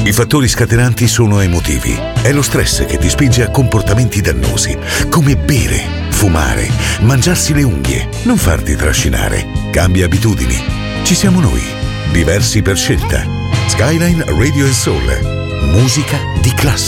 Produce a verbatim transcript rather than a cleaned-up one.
I fattori scatenanti sono emotivi. È lo stress che ti spinge a comportamenti dannosi, come bere, fumare, mangiarsi le unghie, non farti trascinare. Cambia abitudini. Ci siamo noi. Diversi per scelta. Skyline Radio and Soul. Musica di classe.